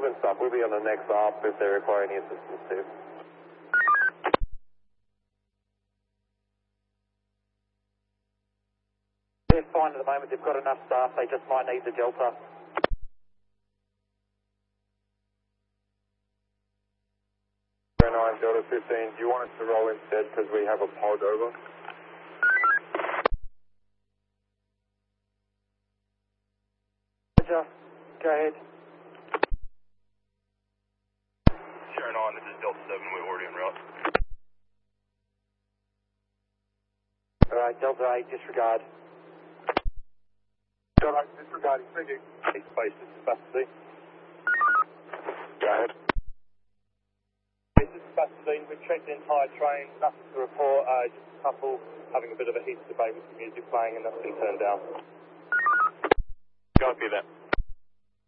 Good stuff. We'll be on the next op if they require any assistance too. They're fine at the moment. They've got enough staff. They just might need the Delta. Delta 15, do you want us to roll instead because we have a pod over? Roger. Go ahead. Sure, 9, this is Delta 7, we're already en route. Alright, Delta 8, disregard. Delta 8, disregarding, thank you. Space is capacity. Go ahead. Space is capacity, we've checked the entire train, nothing to report, just a couple having a bit of a heated debate with the music playing and that's been turned down. Copy that.